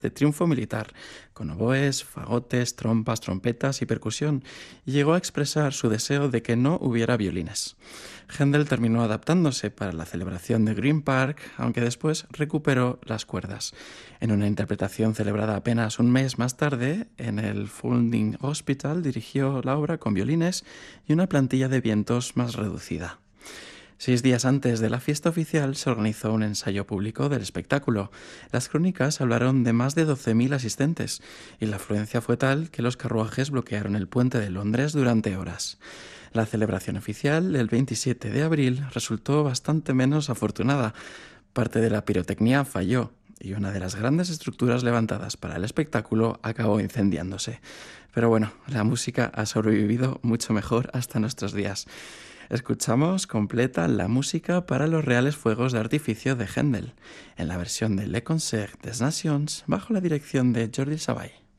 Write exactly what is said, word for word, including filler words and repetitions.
de triunfo militar, con oboes, fagotes, trompas, trompetas y percusión, y llegó a expresar su deseo de que no hubiera violines. Händel terminó adaptándose para la celebración de Green Park, aunque después recuperó las cuerdas. En una interpretación celebrada apenas un mes más tarde, en el Foundling Hospital dirigió la obra con violines y una plantilla de vientos más reducida. Seis días antes de la fiesta oficial se organizó un ensayo público del espectáculo. Las crónicas hablaron de más de doce mil asistentes y la afluencia fue tal que los carruajes bloquearon el puente de Londres durante horas. La celebración oficial, el veintisiete de abril, resultó bastante menos afortunada. Parte de la pirotecnia falló y una de las grandes estructuras levantadas para el espectáculo acabó incendiándose. Pero bueno, la música ha sobrevivido mucho mejor hasta nuestros días. Escuchamos completa la música para los reales fuegos de artificio de Händel, en la versión de Le Concert des Nations bajo la dirección de Jordi Savall.